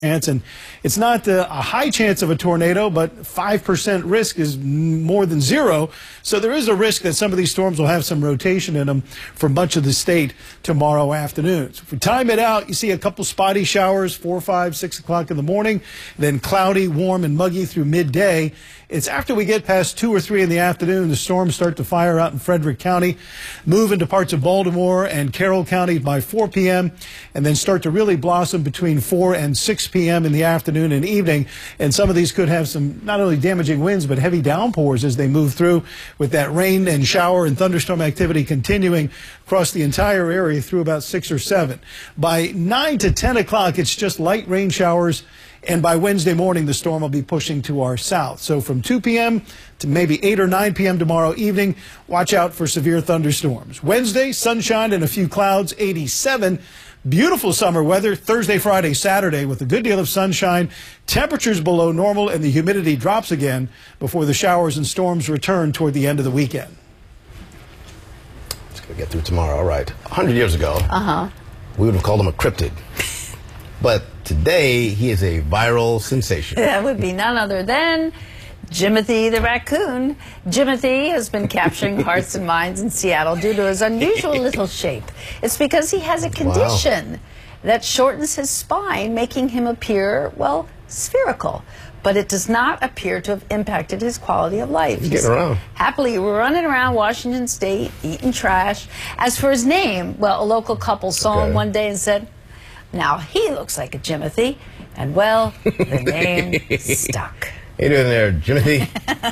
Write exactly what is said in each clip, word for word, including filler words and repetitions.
And it's not uh, a high chance of a tornado, but five percent risk is more than zero. So there is a risk that some of these storms will have some rotation in them for much of the state tomorrow afternoon. So if we time it out, you see a couple spotty showers, four, five, six o'clock in the morning, then cloudy, warm, and muggy through midday. It's after we get past two or three in the afternoon, the storms start to fire out in Frederick County, move into parts of Baltimore and Carroll County by four p m, and then start to really blossom between four and six p m in the afternoon and evening. And some of these could have some not only damaging winds, but heavy downpours as they move through, with that rain and shower and thunderstorm activity continuing across the entire area through about six or seven. By nine to ten o'clock, it's just light rain showers. And by Wednesday morning, the storm will be pushing to our south. So from two p m to maybe eight or nine p m tomorrow evening, watch out for severe thunderstorms. Wednesday, sunshine and a few clouds, eighty-seven. Beautiful summer weather Thursday, Friday, Saturday with a good deal of sunshine. Temperatures below normal and the humidity drops again before the showers and storms return toward the end of the weekend. It's going to get through tomorrow. All right. A hundred years ago, uh-huh. we would have called him a cryptid. But today, he is a viral sensation. That would be none other than Jimothy the raccoon. Jimothy has been capturing hearts and minds in Seattle due to his unusual little shape. It's because he has a condition wow. that shortens his spine, making him appear, well, spherical. But it does not appear to have impacted his quality of life. He's getting around. Happily running around Washington State, eating trash. As for his name, well, a local couple saw okay. him one day and said, now he looks like a Jimothy, and well, the name stuck. How you doing there, Jimothy?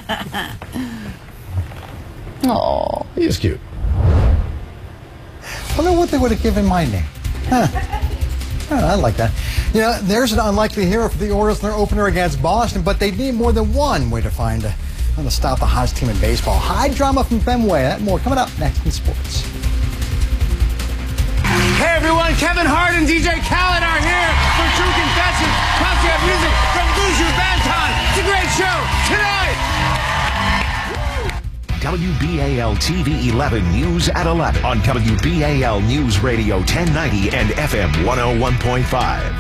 Oh, he's cute. I wonder what they would have given my name. Huh. Oh, I like that. You know, there's an unlikely hero for the Orioles in their opener against Boston, but they need more than one way to find a, to stop the hottest team in baseball. High drama from Fenway. That more coming up next in sports. Hey everyone, Kevin Hart and D J Khaled are here for True Confessions. Plus we have music from Buju Banton. It's a great show tonight. W B A L T V eleven News at eleven on W B A L News Radio ten ninety and F M one oh one point five.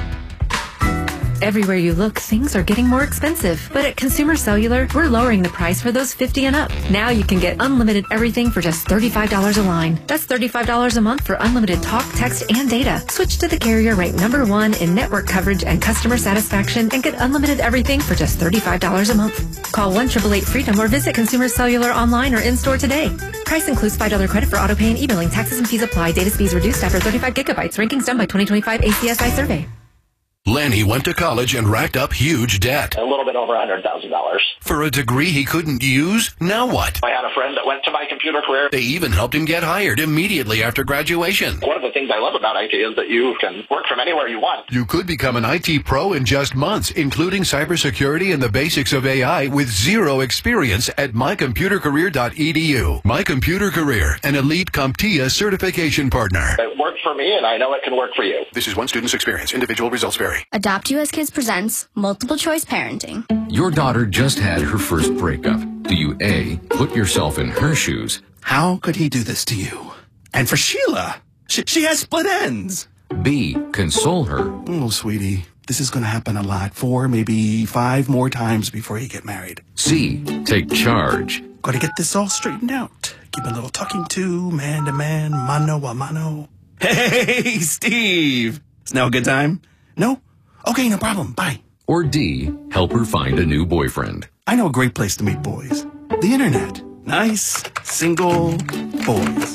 Everywhere you look, things are getting more expensive. But at Consumer Cellular, we're lowering the price for those fifty and up. Now you can get unlimited everything for just thirty-five dollars a line. That's thirty-five dollars a month for unlimited talk, text, and data. Switch to the carrier ranked number one in network coverage and customer satisfaction and get unlimited everything for just thirty-five dollars a month. Call one eight eight eight FREEDOM or visit Consumer Cellular online or in-store today. Price includes five dollars credit for auto pay and e-billing. Taxes and fees apply. Data speeds reduced after thirty-five gigabytes. Rankings done by twenty twenty-five A C S I survey. Lanny went to college and racked up huge debt. A little bit over one hundred thousand dollars. For a degree he couldn't use? Now what? I had a friend that went to My Computer Career. They even helped him get hired immediately after graduation. One of the things I love about I T is that you can work from anywhere you want. You could become an I T pro in just months, including cybersecurity and the basics of A I with zero experience at my computer career dot e d u. My Computer Career, an elite CompTIA certification partner. It worked for me, and I know it can work for you. This is one student's experience. Individual results vary. Adopt U S Kids presents Multiple Choice Parenting. Your daughter just had her first breakup. Do you A, put yourself in her shoes? How could he do this to you? And for Sheila, she, she has split ends. B, console her. Oh, sweetie, this is going to happen a lot. Four, maybe five more times before you get married. C, take charge. Got to get this all straightened out. Give a little talking to, man to man, mano a mano. Hey, Steve. Is now a good time? No? Okay, no problem. Bye. Or D, help her find a new boyfriend. I know a great place to meet boys. The internet. Nice, single boys.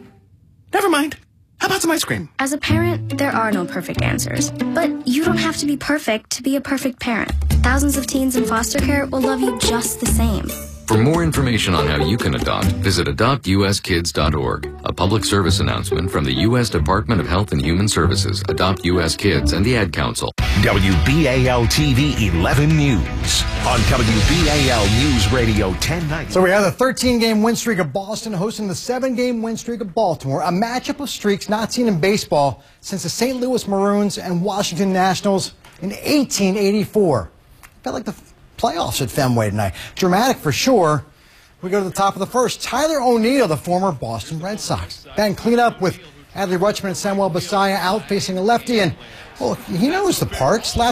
Never mind. How about some ice cream? As a parent, there are no perfect answers. But you don't have to be perfect to be a perfect parent. Thousands of teens in foster care will love you just the same. For more information on how you can adopt, visit adopt u s kids dot org. A public service announcement from the U S Department of Health and Human Services, Adopt U S Kids, and the Ad Council. W B A L T V eleven News on W B A L News Radio ten ninety. So we have the thirteen game win streak of Boston hosting the seven game win streak of Baltimore, a matchup of streaks not seen in baseball since the Saint Louis Maroons and Washington Nationals in eighteen eighty-four. Felt like the playoffs at Fenway tonight. Dramatic for sure. We go to the top of the first. Tyler O'Neill, the former Boston Red Sox. Then clean up with Adley Rutschman and Samuel Basallo out facing a lefty, and Well, he knows the parks.